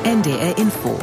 NDR Info.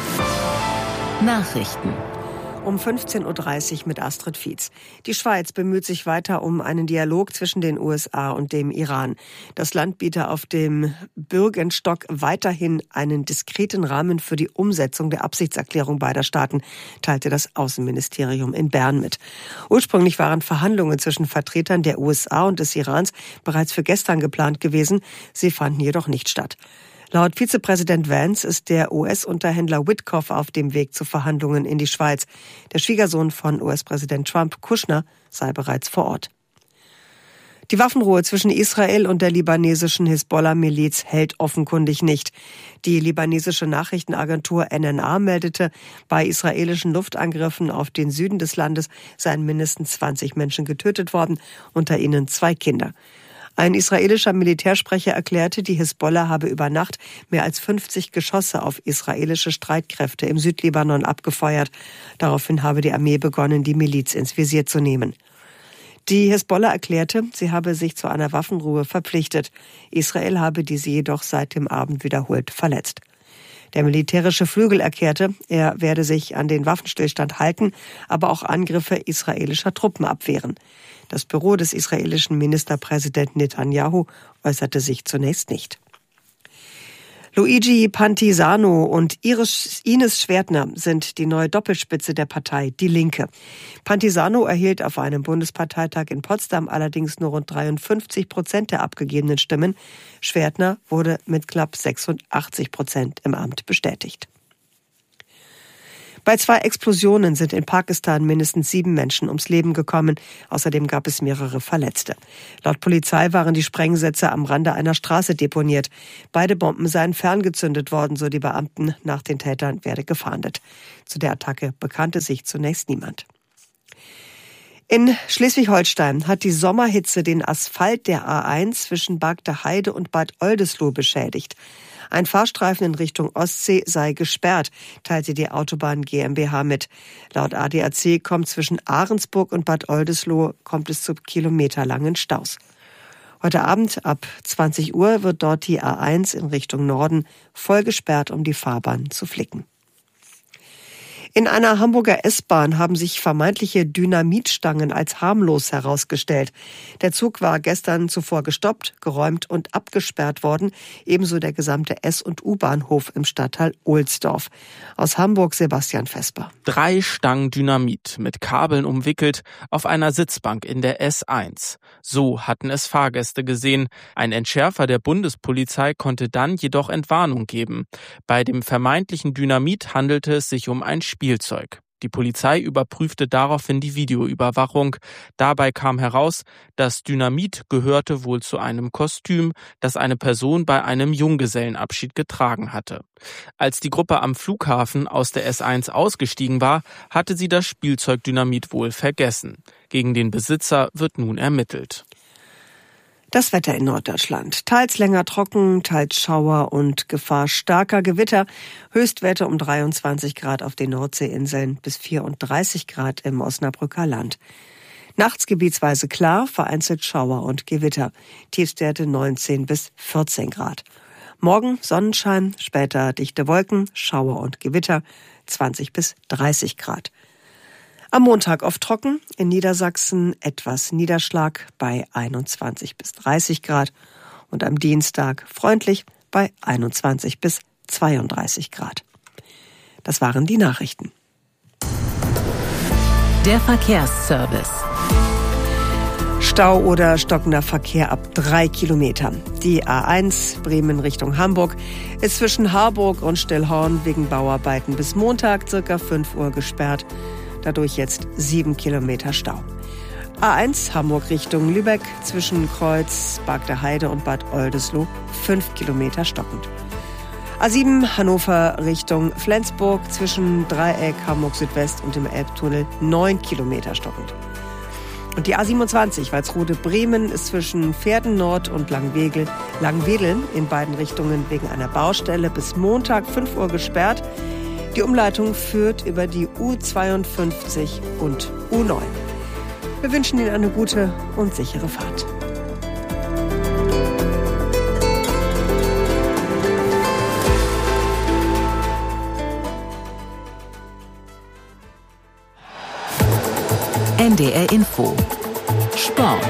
Nachrichten. Um 15.30 Uhr mit Astrid Fietz. Die Schweiz bemüht sich weiter um einen Dialog zwischen den USA und dem Iran. Das Land biete auf dem Bürgenstock weiterhin einen diskreten Rahmen für die Umsetzung der Absichtserklärung beider Staaten, teilte das Außenministerium in Bern mit. Ursprünglich waren Verhandlungen zwischen Vertretern der USA und des Irans bereits für gestern geplant gewesen. Sie fanden jedoch nicht statt. Laut Vizepräsident Vance ist der US-Unterhändler Witkoff auf dem Weg zu Verhandlungen in die Schweiz. Der Schwiegersohn von US-Präsident Trump, Kushner, sei bereits vor Ort. Die Waffenruhe zwischen Israel und der libanesischen Hisbollah-Miliz hält offenkundig nicht. Die libanesische Nachrichtenagentur NNA meldete, bei israelischen Luftangriffen auf den Süden des Landes seien mindestens 20 Menschen getötet worden, unter ihnen 2 Kinder. Ein israelischer Militärsprecher erklärte, die Hisbollah habe über Nacht mehr als 50 Geschosse auf israelische Streitkräfte im Südlibanon abgefeuert. Daraufhin habe die Armee begonnen, die Miliz ins Visier zu nehmen. Die Hisbollah erklärte, sie habe sich zu einer Waffenruhe verpflichtet. Israel habe diese jedoch seit dem Abend wiederholt verletzt. Der militärische Flügel erklärte, er werde sich an den Waffenstillstand halten, aber auch Angriffe israelischer Truppen abwehren. Das Büro des israelischen Ministerpräsidenten Netanyahu äußerte sich zunächst nicht. Luigi Pantisano und Ines Schwertner sind die neue Doppelspitze der Partei Die Linke. Pantisano erhielt auf einem Bundesparteitag in Potsdam allerdings nur rund 53% der abgegebenen Stimmen. Schwertner wurde mit knapp 86% im Amt bestätigt. Bei 2 Explosionen sind in Pakistan mindestens 7 Menschen ums Leben gekommen. Außerdem gab es mehrere Verletzte. Laut Polizei waren die Sprengsätze am Rande einer Straße deponiert. Beide Bomben seien ferngezündet worden, so die Beamten. Nach den Tätern werde gefahndet. Zu der Attacke bekannte sich zunächst niemand. In Schleswig-Holstein hat die Sommerhitze den Asphalt der A1 zwischen Bargteheide und Bad Oldesloe beschädigt. Ein Fahrstreifen in Richtung Ostsee sei gesperrt, teilte die Autobahn GmbH mit. Laut ADAC kommt zwischen Ahrensburg und Bad Oldesloe zu kilometerlangen Staus. Heute Abend ab 20 Uhr wird dort die A1 in Richtung Norden voll gesperrt, um die Fahrbahn zu flicken. In einer Hamburger S-Bahn haben sich vermeintliche Dynamitstangen als harmlos herausgestellt. Der Zug war gestern zuvor gestoppt, geräumt und abgesperrt worden, ebenso der gesamte S- und U-Bahnhof im Stadtteil Ohlsdorf. Aus Hamburg Sebastian Vesper. 3 Stangen Dynamit mit Kabeln umwickelt auf einer Sitzbank in der S1. So hatten es Fahrgäste gesehen. Ein Entschärfer der Bundespolizei konnte dann jedoch Entwarnung geben. Bei dem vermeintlichen Dynamit handelte es sich um ein Spielzeug. Die Polizei überprüfte daraufhin die Videoüberwachung. Dabei kam heraus, das Dynamit gehörte wohl zu einem Kostüm, das eine Person bei einem Junggesellenabschied getragen hatte. Als die Gruppe am Flughafen aus der S1 ausgestiegen war, hatte sie das Spielzeugdynamit wohl vergessen. Gegen den Besitzer wird nun ermittelt. Das Wetter in Norddeutschland. Teils länger trocken, teils Schauer und Gefahr starker Gewitter. Höchstwerte um 23 Grad auf den Nordseeinseln bis 34 Grad im Osnabrücker Land. Nachts gebietsweise klar, vereinzelt Schauer und Gewitter. Tiefstwerte 19 bis 14 Grad. Morgen Sonnenschein, später dichte Wolken, Schauer und Gewitter 20 bis 30 Grad. Am Montag oft trocken, in Niedersachsen etwas Niederschlag bei 21 bis 30 Grad und am Dienstag freundlich bei 21 bis 32 Grad. Das waren die Nachrichten. Der Verkehrsservice. Stau oder stockender Verkehr ab 3 Kilometern. Die A1 Bremen Richtung Hamburg ist zwischen Harburg und Stillhorn wegen Bauarbeiten bis Montag ca. 5 Uhr gesperrt. Dadurch jetzt 7 Kilometer Stau. A1 Hamburg Richtung Lübeck zwischen Kreuz, Bargteheide und Bad Oldesloe 5 Kilometer stockend. A7 Hannover Richtung Flensburg zwischen Dreieck Hamburg Südwest und dem Elbtunnel 9 Kilometer stockend. Und die A27 Walsrode Bremen ist zwischen Pferden Nord und Langwedeln in beiden Richtungen wegen einer Baustelle bis Montag 5 Uhr gesperrt. Die Umleitung führt über die U52 und U9. Wir wünschen Ihnen eine gute und sichere Fahrt. NDR Info. Sport.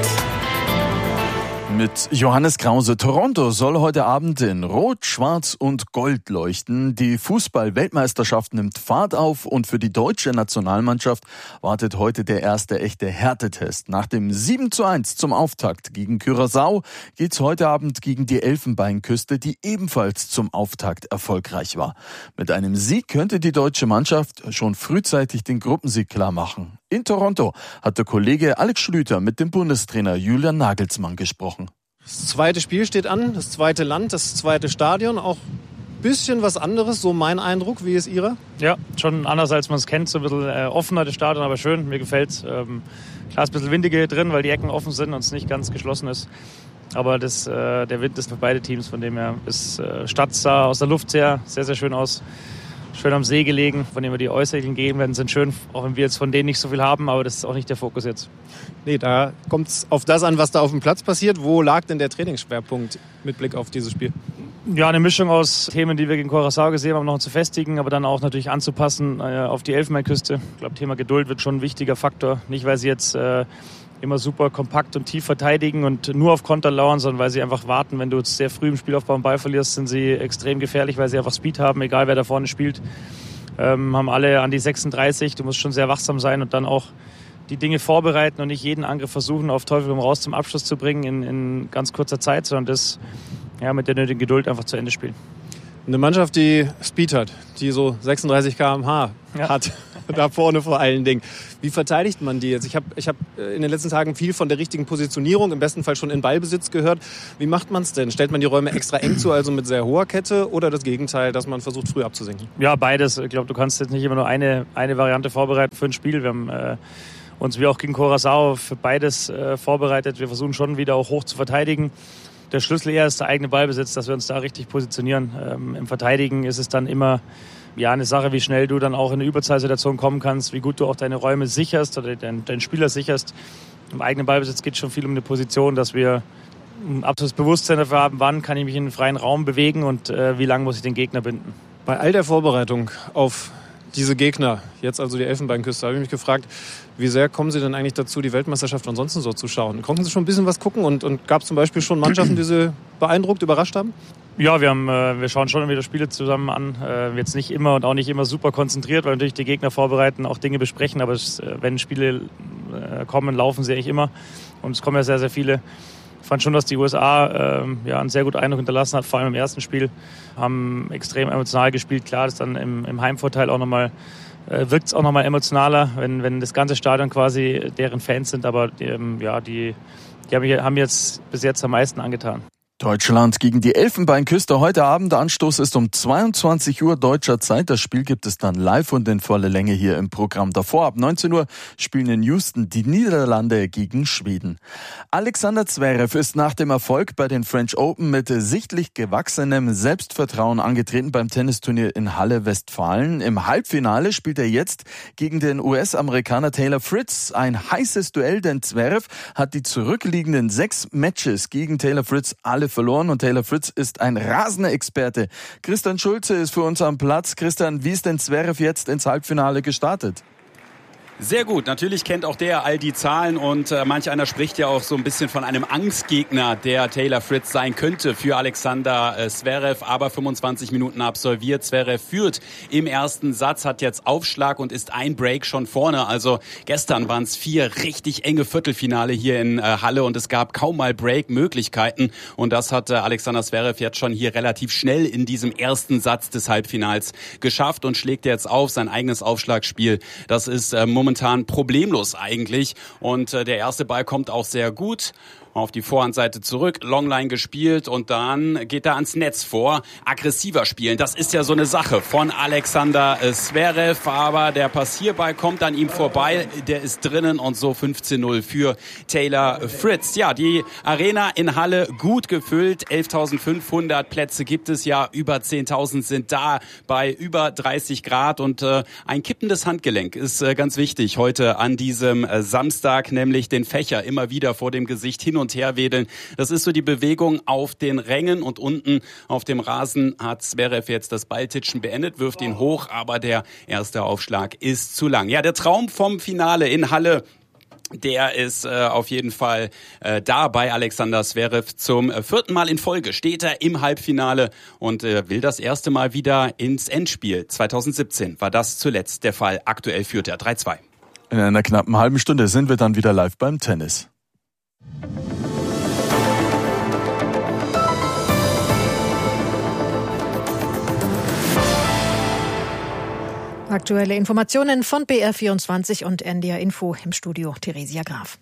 Mit Johannes Krause. Toronto soll heute Abend in Rot, Schwarz und Gold leuchten. Die Fußball-Weltmeisterschaft nimmt Fahrt auf und für die deutsche Nationalmannschaft wartet heute der erste echte Härtetest. Nach dem 7:1 zum Auftakt gegen Curaçao geht's heute Abend gegen die Elfenbeinküste, die ebenfalls zum Auftakt erfolgreich war. Mit einem Sieg könnte die deutsche Mannschaft schon frühzeitig den Gruppensieg klar machen. In Toronto hat der Kollege Alex Schlüter mit dem Bundestrainer Julian Nagelsmann gesprochen. Das zweite Spiel steht an, das zweite Land, das zweite Stadion. Auch ein bisschen was anderes, so mein Eindruck. Wie ist Ihrer? Ja, schon anders, als man es kennt. So ein bisschen offener das Stadion, aber schön. Mir gefällt's. Klar ist ein bisschen windiger drin, weil die Ecken offen sind und es nicht ganz geschlossen ist. Aber der Wind ist für beide Teams, von dem her ist Stadt sah aus der Luft sehr, sehr, sehr schön aus. Schön am See gelegen, von dem wir die äußerlichen Gegenwärten sind schön, auch wenn wir jetzt von denen nicht so viel haben, aber das ist auch nicht der Fokus jetzt. Nee, da kommt es auf das an, was da auf dem Platz passiert. Wo lag denn der Trainingsschwerpunkt mit Blick auf dieses Spiel? Ja, eine Mischung aus Themen, die wir gegen Curaçao gesehen haben, noch zu festigen, aber dann auch natürlich anzupassen auf die Elfenbeinküste. Ich glaube, Thema Geduld wird schon ein wichtiger Faktor. Nicht, weil sie jetzt immer super kompakt und tief verteidigen und nur auf Konter lauern, sondern weil sie einfach warten. Wenn du jetzt sehr früh im Spielaufbau einen Ball verlierst, sind sie extrem gefährlich, weil sie einfach Speed haben, egal wer da vorne spielt. Haben alle an die 36. Du musst schon sehr wachsam sein und dann auch die Dinge vorbereiten und nicht jeden Angriff versuchen, auf Teufel komm raus zum Abschluss zu bringen in ganz kurzer Zeit, sondern das mit der nötigen Geduld einfach zu Ende spielen. Eine Mannschaft, die Speed hat, die so 36 km/h hat, da vorne vor allen Dingen. Wie verteidigt man die jetzt? Ich hab in den letzten Tagen viel von der richtigen Positionierung, im besten Fall schon in Ballbesitz gehört. Wie macht man es denn? Stellt man die Räume extra eng zu, also mit sehr hoher Kette, oder das Gegenteil, dass man versucht, früh abzusinken? Ja, beides. Ich glaube, du kannst jetzt nicht immer nur eine Variante vorbereiten für ein Spiel. Wir haben uns wie auch gegen Curaçao für beides vorbereitet. Wir versuchen schon wieder auch hoch zu verteidigen. Der Schlüssel eher ist der eigene Ballbesitz, dass wir uns da richtig positionieren. Im Verteidigen ist es dann immer eine Sache, wie schnell du dann auch in eine Überzahlsituation kommen kannst, wie gut du auch deine Räume sicherst oder deinen Spieler sicherst. Im eigenen Ballbesitz geht es schon viel um eine Position, dass wir ein absolutes Bewusstsein dafür haben, wann kann ich mich in den freien Raum bewegen und wie lange muss ich den Gegner binden. Bei all der Vorbereitung auf diese Gegner, jetzt also die Elfenbeinküste, habe ich mich gefragt, wie sehr kommen Sie denn eigentlich dazu, die Weltmeisterschaft ansonsten so zu schauen? Konnten Sie schon ein bisschen was gucken und gab es zum Beispiel schon Mannschaften, die Sie beeindruckt, überrascht haben? Ja, wir schauen schon wieder Spiele zusammen an. Jetzt nicht immer und auch nicht immer super konzentriert, weil natürlich die Gegner vorbereiten, auch Dinge besprechen. Aber wenn Spiele kommen, laufen sie eigentlich immer. Und es kommen ja sehr, sehr viele. Ich fand schon, dass die USA einen sehr guten Eindruck hinterlassen hat, vor allem im ersten Spiel. Haben extrem emotional gespielt. Klar, das ist dann im Heimvorteil auch nochmal, wirkt es auch nochmal emotionaler, wenn das ganze Stadion quasi deren Fans sind. Aber die haben jetzt bis jetzt am meisten angetan. Deutschland gegen die Elfenbeinküste. Heute Abend. Anstoß ist um 22 Uhr deutscher Zeit. Das Spiel gibt es dann live und in voller Länge hier im Programm. Davor ab 19 Uhr spielen in Houston die Niederlande gegen Schweden. Alexander Zverev ist nach dem Erfolg bei den French Open mit sichtlich gewachsenem Selbstvertrauen angetreten beim Tennisturnier in Halle, Westfalen. Im Halbfinale spielt er jetzt gegen den US-Amerikaner Taylor Fritz. Ein heißes Duell, denn Zverev hat die zurückliegenden 6 Matches gegen Taylor Fritz alle verloren und Taylor Fritz ist ein rasender Experte. Christian Schulze ist für uns am Platz. Christian, wie ist denn Zverev jetzt ins Halbfinale gestartet? Sehr gut. Natürlich kennt auch der all die Zahlen und manch einer spricht ja auch so ein bisschen von einem Angstgegner, der Taylor Fritz sein könnte für Alexander Zverev. Aber 25 Minuten absolviert. Zverev führt im ersten Satz, hat jetzt Aufschlag und ist ein Break schon vorne. Also gestern waren es 4 richtig enge Viertelfinale hier in Halle und es gab kaum mal Break-Möglichkeiten. Und das hat Alexander Zverev jetzt schon hier relativ schnell in diesem ersten Satz des Halbfinals geschafft und schlägt jetzt auf sein eigenes Aufschlagspiel. Das ist momentan problemlos eigentlich und der erste Ball kommt auch sehr gut auf die Vorhandseite zurück, Longline gespielt und dann geht er ans Netz vor. Aggressiver spielen, das ist ja so eine Sache von Alexander Zverev, aber der Passierball kommt an ihm vorbei, der ist drinnen und so 15:0 für Taylor Fritz. Ja, die Arena in Halle gut gefüllt, 11.500 Plätze gibt es ja, über 10.000 sind da bei über 30 Grad und ein kippendes Handgelenk ist ganz wichtig heute an diesem Samstag, nämlich den Fächer immer wieder vor dem Gesicht hin und her wedeln. Das ist so die Bewegung auf den Rängen und unten auf dem Rasen hat Zverev jetzt das Balltitschen beendet, wirft ihn hoch, aber der erste Aufschlag ist zu lang. Ja, der Traum vom Finale in Halle Der ist auf jeden Fall da bei Alexander Zverev. Zum 4. Mal in Folge steht er im Halbfinale und will das erste Mal wieder ins Endspiel. 2017 war das zuletzt der Fall. Aktuell führt er 3-2. In einer knappen halben Stunde sind wir dann wieder live beim Tennis. Aktuelle Informationen von BR24 und NDR Info, im Studio Theresia Graf.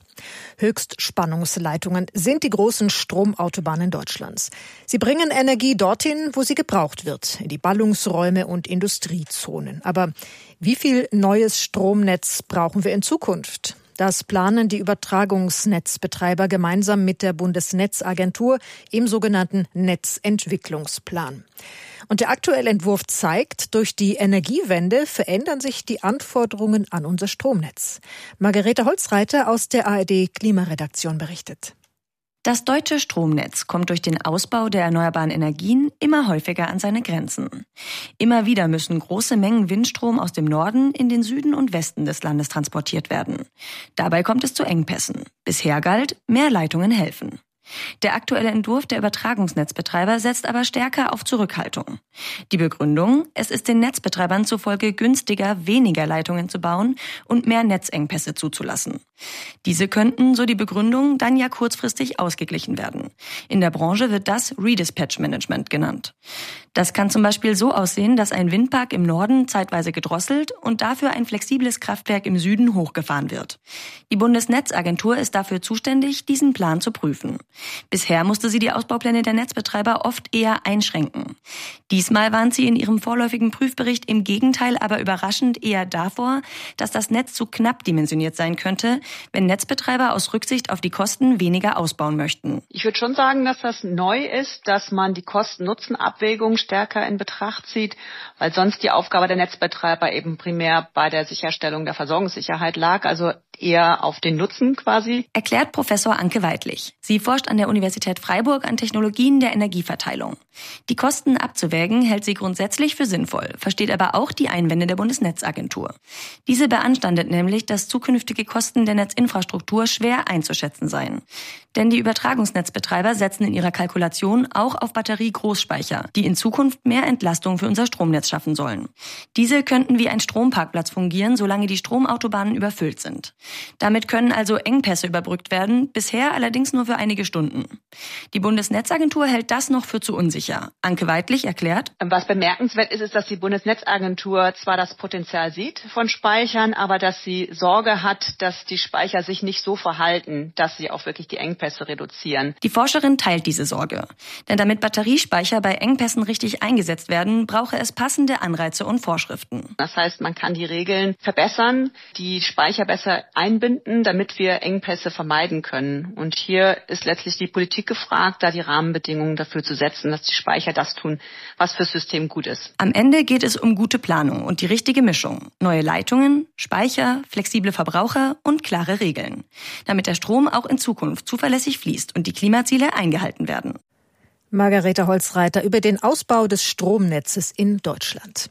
Höchstspannungsleitungen sind die großen Stromautobahnen Deutschlands. Sie bringen Energie dorthin, wo sie gebraucht wird, in die Ballungsräume und Industriezonen. Aber wie viel neues Stromnetz brauchen wir in Zukunft? Das planen die Übertragungsnetzbetreiber gemeinsam mit der Bundesnetzagentur im sogenannten Netzentwicklungsplan. Und der aktuelle Entwurf zeigt, durch die Energiewende verändern sich die Anforderungen an unser Stromnetz. Margarete Holzreiter aus der ARD-Klimaredaktion berichtet. Das deutsche Stromnetz kommt durch den Ausbau der erneuerbaren Energien immer häufiger an seine Grenzen. Immer wieder müssen große Mengen Windstrom aus dem Norden in den Süden und Westen des Landes transportiert werden. Dabei kommt es zu Engpässen. Bisher galt, mehr Leitungen helfen. Der aktuelle Entwurf der Übertragungsnetzbetreiber setzt aber stärker auf Zurückhaltung. Die Begründung: Es ist den Netzbetreibern zufolge günstiger, weniger Leitungen zu bauen und mehr Netzengpässe zuzulassen. Diese könnten, so die Begründung, dann ja kurzfristig ausgeglichen werden. In der Branche wird das Redispatch-Management genannt. Das kann zum Beispiel so aussehen, dass ein Windpark im Norden zeitweise gedrosselt und dafür ein flexibles Kraftwerk im Süden hochgefahren wird. Die Bundesnetzagentur ist dafür zuständig, diesen Plan zu prüfen. Bisher musste sie die Ausbaupläne der Netzbetreiber oft eher einschränken. Diesmal warnt sie in ihrem vorläufigen Prüfbericht im Gegenteil aber überraschend eher davor, dass das Netz zu knapp dimensioniert sein könnte, wenn Netzbetreiber aus Rücksicht auf die Kosten weniger ausbauen möchten. Ich würde schon sagen, dass das neu ist, dass man die Kosten-Nutzen-Abwägung stärker in Betracht zieht, weil sonst die Aufgabe der Netzbetreiber eben primär bei der Sicherstellung der Versorgungssicherheit lag, also eher auf den Nutzen quasi. Erklärt Professor Anke Weidlich. Sie forscht an der Universität Freiburg an Technologien der Energieverteilung. Die Kosten abzuwägen hält sie grundsätzlich für sinnvoll, versteht aber auch die Einwände der Bundesnetzagentur. Diese beanstandet nämlich, dass zukünftige Kosten der Netzinfrastruktur schwer einzuschätzen seien. Denn die Übertragungsnetzbetreiber setzen in ihrer Kalkulation auch auf Batterie-Großspeicher, die in Zukunft mehr Entlastung für unser Stromnetz schaffen sollen. Diese könnten wie ein Stromparkplatz fungieren, solange die Stromautobahnen überfüllt sind. Damit können also Engpässe überbrückt werden, bisher allerdings nur für einige Stunden. Die Bundesnetzagentur hält das noch für zu unsicher. Anke Weidlich erklärt: Was bemerkenswert ist, dass die Bundesnetzagentur zwar das Potenzial sieht von Speichern, aber dass sie Sorge hat, dass die Speicher sich nicht so verhalten, dass sie auch wirklich die Engpässe reduzieren. Die Forscherin teilt diese Sorge. Denn damit Batteriespeicher bei Engpässen richtig eingesetzt werden, brauche es passende Anreize und Vorschriften. Das heißt, man kann die Regeln verbessern, die Speicher besser einbinden, damit wir Engpässe vermeiden können. Und hier ist letztlich die Politik gefragt, da die Rahmenbedingungen dafür zu setzen, dass die Speicher das tun, was fürs System gut ist. Am Ende geht es um gute Planung und die richtige Mischung. Neue Leitungen, Speicher, flexible Verbraucher und klare Regeln. Damit der Strom auch in Zukunft zuverlässig fließt und die Klimaziele eingehalten werden. Margarete Holzreiter über den Ausbau des Stromnetzes in Deutschland.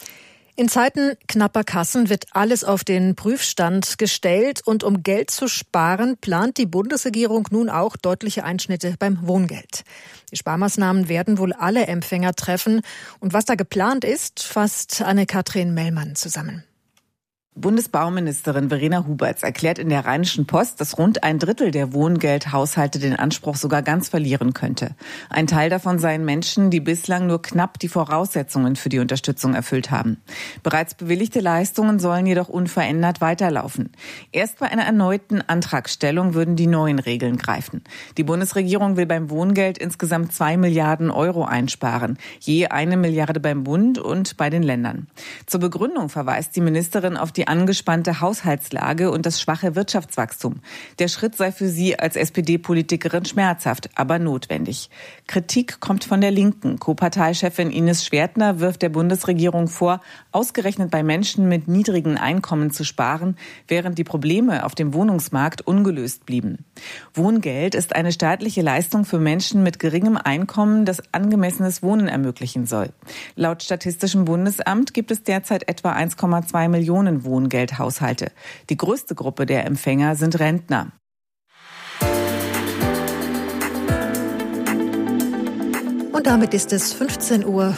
In Zeiten knapper Kassen wird alles auf den Prüfstand gestellt und um Geld zu sparen, plant die Bundesregierung nun auch deutliche Einschnitte beim Wohngeld. Die Sparmaßnahmen werden wohl alle Empfänger treffen. Und was da geplant ist, fasst Anne-Kathrin Mellmann zusammen. Bundesbauministerin Verena Huberts erklärt in der Rheinischen Post, dass rund ein Drittel der Wohngeldhaushalte den Anspruch sogar ganz verlieren könnte. Ein Teil davon seien Menschen, die bislang nur knapp die Voraussetzungen für die Unterstützung erfüllt haben. Bereits bewilligte Leistungen sollen jedoch unverändert weiterlaufen. Erst bei einer erneuten Antragstellung würden die neuen Regeln greifen. Die Bundesregierung will beim Wohngeld insgesamt 2 Milliarden Euro einsparen, je 1 Milliarde beim Bund und bei den Ländern. Zur Begründung verweist die Ministerin auf die angespannte Haushaltslage und das schwache Wirtschaftswachstum. Der Schritt sei für sie als SPD-Politikerin schmerzhaft, aber notwendig. Kritik kommt von der Linken. Co-Parteichefin Ines Schwertner wirft der Bundesregierung vor, ausgerechnet bei Menschen mit niedrigen Einkommen zu sparen, während die Probleme auf dem Wohnungsmarkt ungelöst blieben. Wohngeld ist eine staatliche Leistung für Menschen mit geringem Einkommen, das angemessenes Wohnen ermöglichen soll. Laut Statistischem Bundesamt gibt es derzeit etwa 1,2 Millionen Wohnungen Wohngeldhaushalte. Die größte Gruppe der Empfänger sind Rentner. Und damit ist es 15:45 Uhr.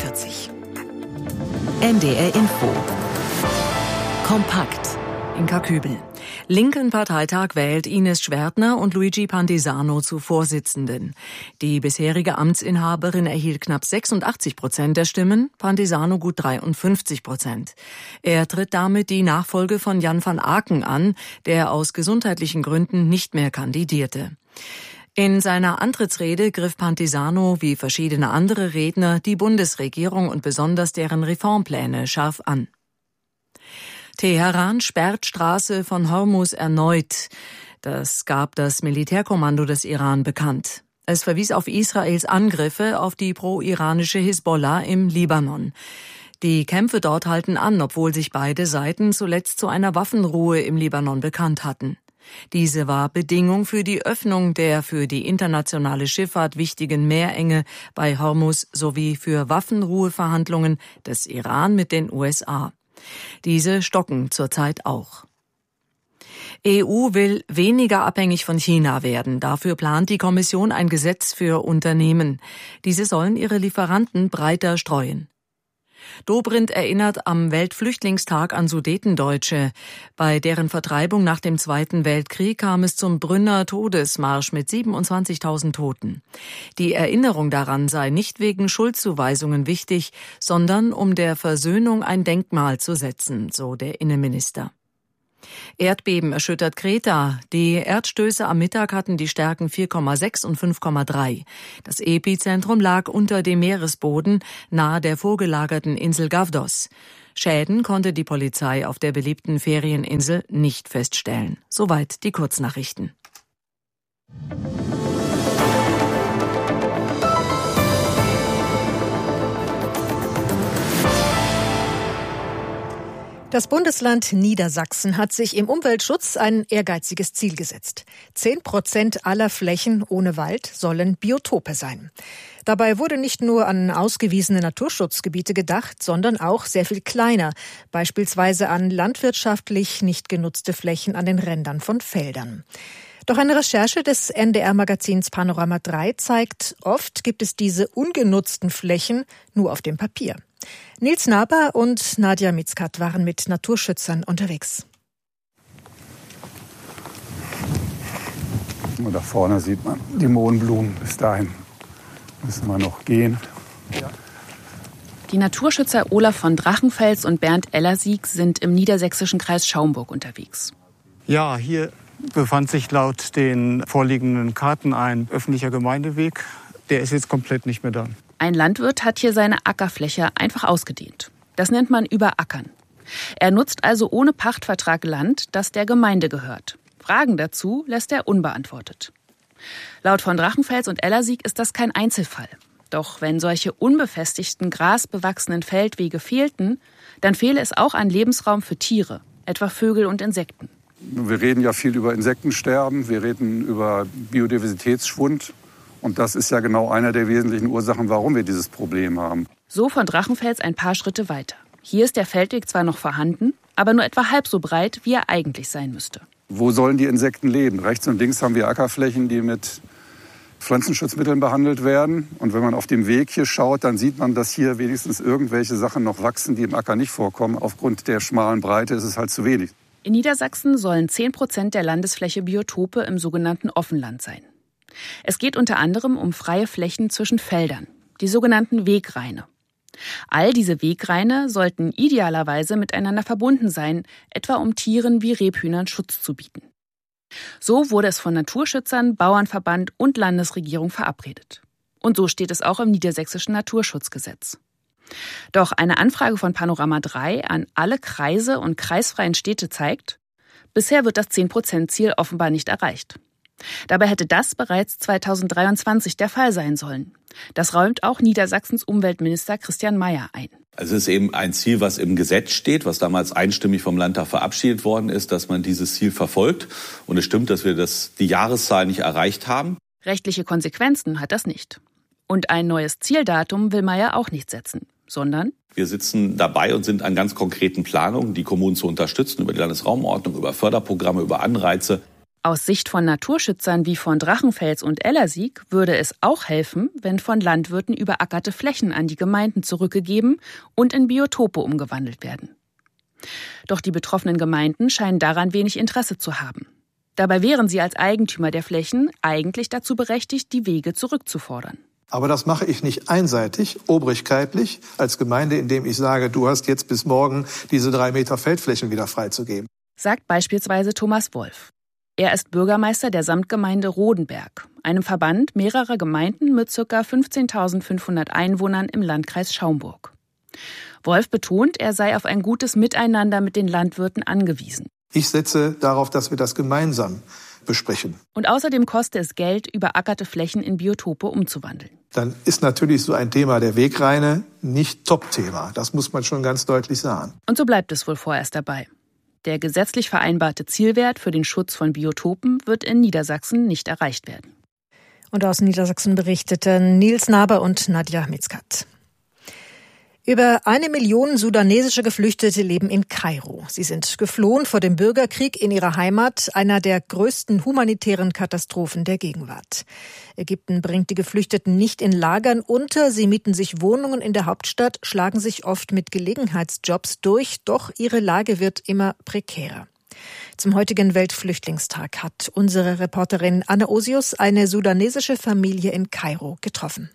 NDR Info. Kompakt. Inka Kübel. Linken Parteitag wählt Ines Schwertner und Luigi Pantisano zu Vorsitzenden. Die bisherige Amtsinhaberin erhielt knapp 86% der Stimmen, Pantisano gut 53%. Er tritt damit die Nachfolge von Jan van Aken an, der aus gesundheitlichen Gründen nicht mehr kandidierte. In seiner Antrittsrede griff Pantisano wie verschiedene andere Redner die Bundesregierung und besonders deren Reformpläne scharf an. Teheran sperrt Straße von Hormuz erneut. Das gab das Militärkommando des Iran bekannt. Es verwies auf Israels Angriffe auf die pro-iranische Hisbollah im Libanon. Die Kämpfe dort halten an, obwohl sich beide Seiten zuletzt zu einer Waffenruhe im Libanon bekannt hatten. Diese war Bedingung für die Öffnung der für die internationale Schifffahrt wichtigen Meerenge bei Hormuz sowie für Waffenruheverhandlungen des Iran mit den USA. Diese stocken zurzeit auch. EU will weniger abhängig von China werden. Dafür plant die Kommission ein Gesetz für Unternehmen. Diese sollen ihre Lieferanten breiter streuen. Dobrindt erinnert am Weltflüchtlingstag an Sudetendeutsche. Bei deren Vertreibung nach dem Zweiten Weltkrieg kam es zum Brünner Todesmarsch mit 27.000 Toten. Die Erinnerung daran sei nicht wegen Schuldzuweisungen wichtig, sondern um der Versöhnung ein Denkmal zu setzen, so der Innenminister. Erdbeben erschüttert Kreta. Die Erdstöße am Mittag hatten die Stärken 4,6 und 5,3. Das Epizentrum lag unter dem Meeresboden nahe der vorgelagerten Insel Gavdos. Schäden konnte die Polizei auf der beliebten Ferieninsel nicht feststellen. Soweit die Kurznachrichten. Das Bundesland Niedersachsen hat sich im Umweltschutz ein ehrgeiziges Ziel gesetzt. 10% aller Flächen ohne Wald sollen Biotope sein. Dabei wurde nicht nur an ausgewiesene Naturschutzgebiete gedacht, sondern auch sehr viel kleiner, beispielsweise an landwirtschaftlich nicht genutzte Flächen an den Rändern von Feldern. Doch eine Recherche des NDR-Magazins Panorama 3 zeigt, oft gibt es diese ungenutzten Flächen nur auf dem Papier. Nils Naber und Nadja Mitzkat waren mit Naturschützern unterwegs. Und da vorne sieht man die Mohnblumen. Bis dahin müssen wir noch gehen. Ja. Die Naturschützer Olaf von Drachenfels und Bernd Ellersieg sind im niedersächsischen Kreis Schaumburg unterwegs. Ja, hier befand sich laut den vorliegenden Karten ein öffentlicher Gemeindeweg. Der ist jetzt komplett nicht mehr da. Ein Landwirt hat hier seine Ackerfläche einfach ausgedehnt. Das nennt man Überackern. Er nutzt also ohne Pachtvertrag Land, das der Gemeinde gehört. Fragen dazu lässt er unbeantwortet. Laut von Drachenfels und Ellersieg ist das kein Einzelfall. Doch wenn solche unbefestigten, grasbewachsenen Feldwege fehlten, dann fehle es auch an Lebensraum für Tiere, etwa Vögel und Insekten. Wir reden ja viel über Insektensterben, wir reden über Biodiversitätsschwund. Und das ist ja genau einer der wesentlichen Ursachen, warum wir dieses Problem haben. So von Drachenfels ein paar Schritte weiter. Hier ist der Feldweg zwar noch vorhanden, aber nur etwa halb so breit, wie er eigentlich sein müsste. Wo sollen die Insekten leben? Rechts und links haben wir Ackerflächen, die mit Pflanzenschutzmitteln behandelt werden. Und wenn man auf dem Weg hier schaut, dann sieht man, dass hier wenigstens irgendwelche Sachen noch wachsen, die im Acker nicht vorkommen. Aufgrund der schmalen Breite ist es halt zu wenig. In Niedersachsen sollen 10% der Landesfläche Biotope im sogenannten Offenland sein. Es geht unter anderem um freie Flächen zwischen Feldern, die sogenannten Wegreine. All diese Wegreine sollten idealerweise miteinander verbunden sein, etwa um Tieren wie Rebhühnern Schutz zu bieten. So wurde es von Naturschützern, Bauernverband und Landesregierung verabredet. Und so steht es auch im niedersächsischen Naturschutzgesetz. Doch eine Anfrage von Panorama 3 an alle Kreise und kreisfreien Städte zeigt, bisher wird das 10%-Ziel offenbar nicht erreicht. Dabei hätte das bereits 2023 der Fall sein sollen. Das räumt auch Niedersachsens Umweltminister Christian Mayer ein. Also es ist eben ein Ziel, was im Gesetz steht, was damals einstimmig vom Landtag verabschiedet worden ist, dass man dieses Ziel verfolgt. Und es stimmt, dass wir die Jahreszahl nicht erreicht haben. Rechtliche Konsequenzen hat das nicht. Und ein neues Zieldatum will Mayer auch nicht setzen. sondern wir sitzen dabei und sind an ganz konkreten Planungen, die Kommunen zu unterstützen, über die Landesraumordnung, über Förderprogramme, über Anreize. Aus Sicht von Naturschützern wie von Drachenfels und Ellersieck würde es auch helfen, wenn von Landwirten überackerte Flächen an die Gemeinden zurückgegeben und in Biotope umgewandelt werden. Doch die betroffenen Gemeinden scheinen daran wenig Interesse zu haben. Dabei wären sie als Eigentümer der Flächen eigentlich dazu berechtigt, die Wege zurückzufordern. Aber das mache ich nicht einseitig, obrigkeitlich, als Gemeinde, indem ich sage, du hast jetzt bis morgen diese 3 Meter Feldflächen wieder freizugeben. Sagt beispielsweise Thomas Wolf. Er ist Bürgermeister der Samtgemeinde Rodenberg, einem Verband mehrerer Gemeinden mit ca. 15.500 Einwohnern im Landkreis Schaumburg. Wolf betont, er sei auf ein gutes Miteinander mit den Landwirten angewiesen. Ich setze darauf, dass wir das gemeinsam besprechen. Und außerdem koste es Geld, überackerte Flächen in Biotope umzuwandeln. Dann ist natürlich so ein Thema der Wegreine nicht Top-Thema. Das muss man schon ganz deutlich sagen. Und so bleibt es wohl vorerst dabei. Der gesetzlich vereinbarte Zielwert für den Schutz von Biotopen wird in Niedersachsen nicht erreicht werden. Und aus Niedersachsen berichteten Nils Naber und Nadja Mitzkat. Über 1 Million sudanesische Geflüchtete leben in Kairo. Sie sind geflohen vor dem Bürgerkrieg in ihrer Heimat, einer der größten humanitären Katastrophen der Gegenwart. Ägypten bringt die Geflüchteten nicht in Lagern unter. Sie mieten sich Wohnungen in der Hauptstadt, schlagen sich oft mit Gelegenheitsjobs durch. Doch ihre Lage wird immer prekärer. Zum heutigen Weltflüchtlingstag hat unsere Reporterin Anne Osius eine sudanesische Familie in Kairo getroffen.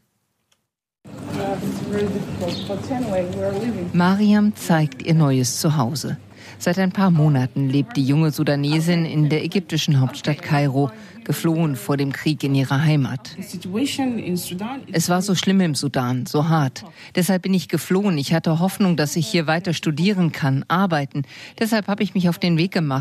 Mariam zeigt ihr neues Zuhause. Seit ein paar Monaten lebt die junge Sudanesin in der ägyptischen Hauptstadt Kairo, geflohen vor dem Krieg in ihrer Heimat. Es war so schlimm im Sudan, so hart. Deshalb bin ich geflohen. Ich hatte Hoffnung, dass ich hier weiter studieren kann, arbeiten. Deshalb habe ich mich auf den Weg gemacht.